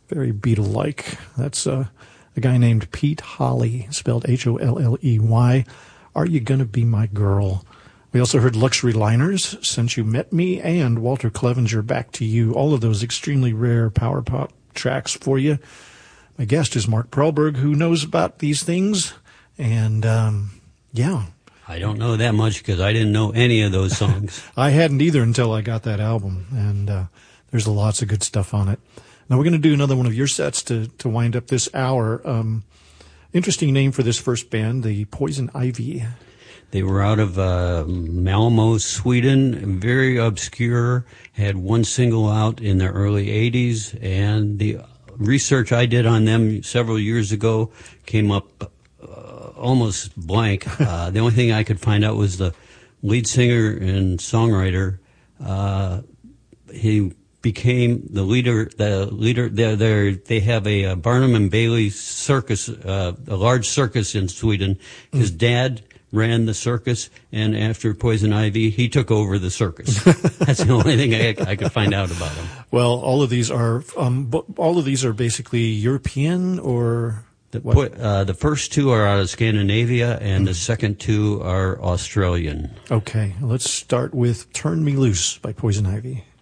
Very Beatle-like. That's a guy named Pete Holley, spelled Holley. Are You Gonna Be My Girl? We also heard Luxury Liners, Since You Met Me, and Walter Clevenger, Back to You. All of those extremely rare power pop tracks for you. My guest is Mark Perlberg, who knows about these things. And, yeah. I don't know that much because I didn't know any of those songs. I hadn't either until I got that album. And there's lots of good stuff on it. Now, we're going to do another one of your sets to wind up this hour. Interesting name for this first band, the Poison Ivy. They were out of Malmo, Sweden, very obscure, had one single out in the early 80s, and the research I did on them several years ago came up almost blank. The only thing I could find out was the lead singer and songwriter. He became the leader. They have a Barnum and Bailey circus, a large circus in Sweden. His dad ran the circus, and after Poison Ivy, he took over the circus. That's the only thing I could find out about him. Well, all of these are basically European, or the first two are out of Scandinavia, and the second two are Australian. Okay, let's start with "Turn Me Loose" by Poison Ivy.